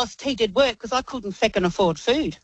whilst he did work because I couldn't feckin' afford food.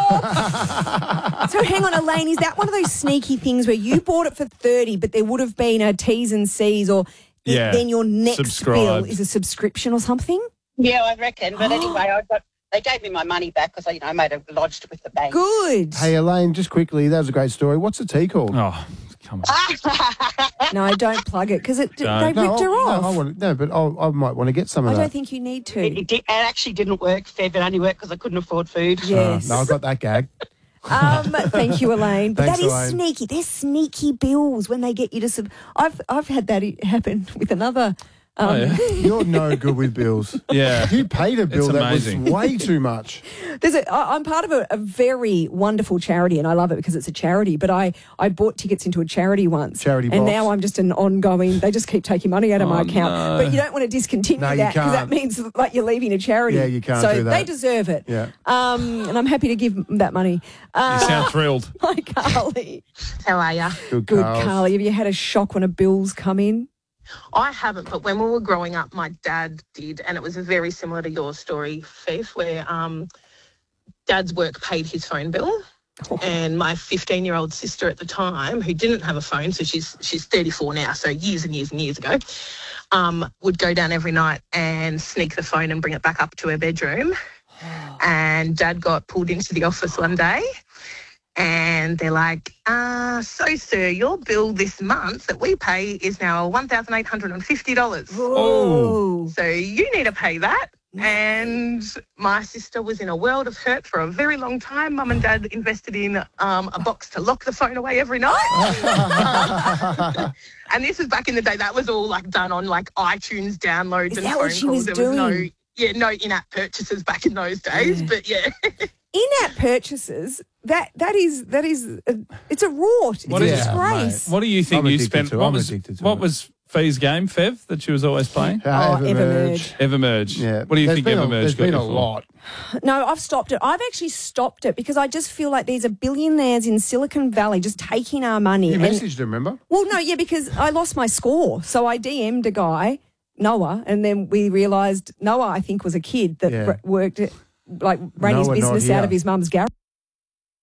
Oh. So hang on, Elaine, is that one of those sneaky things where you bought it for 30, but there would have been a T's and C's, or then your next bill is a subscription or something? Yeah, I reckon. But anyway, they gave me my money back because I made it lodged with the bank. Good. Hey, Elaine, just quickly, that was a great story. What's the tea called? Oh, come on. No, don't plug it because they ripped her off. But I might want to get some of I that. don't think you need to. It actually didn't work, Fev. It only worked because I couldn't afford food. Yes. No, I got that gag. Thank you, Elaine. But Thanks, that is Elaine. sneaky. They're sneaky bills when they get you to. I've had that happen with another. You're no good with bills. Yeah. You paid a bill It's that was amazing. way too much. I'm part of a very wonderful charity, and I love it because it's a charity, but I bought tickets into a charity once. Charity And box. now I'm just an ongoing, they just keep taking money out of my account. no. But you don't want to discontinue No, you that because that can't. means like you're leaving a charity. Yeah, you can't so do that. they deserve it. Yeah. And I'm happy to give them that money. You sound thrilled. Hi, Carly. How are you? Good, Good, Carl. Carly. Have you had a shock when a bill's come in? I haven't, but when we were growing up, my dad did, and it was very similar to your story, Fev, where Dad's work paid his phone bill. And my 15-year-old sister at the time, who didn't have a phone, so she's 34 now, so years and years and years ago, would go down every night and sneak the phone and bring it back up to her bedroom. And Dad got pulled into the office one day. And they're like, so, sir, your bill this month that we pay is now $1,850. Oh. So you need to pay that. And my sister was in a world of hurt for a very long time. Mum and Dad invested in a box to lock the phone away every night. And this was back in the day. That was all like done on like iTunes downloads Is and that phone what she calls. was There doing? was no in-app purchases back in those days. But yeah. In-app purchases, that is it's a rort. It's a disgrace. What do you think I'm you addicted spent? to it. What I'm was addicted to what it. was Fee's game, Fev, that she was always playing? Evermerge. Evermerge. Yeah. What do you think Evermerge There's got been you a for? lot. No, I've stopped it. I've actually stopped it because I just feel like there's a billionaires in Silicon Valley just taking our money. You and- messaged him, remember? Well, no, yeah, because I lost my score. So I DM'd a guy, Noah, and then we realised Noah, I think, was a kid that Yeah. ran his Noah, not business out here. of his mum's garage.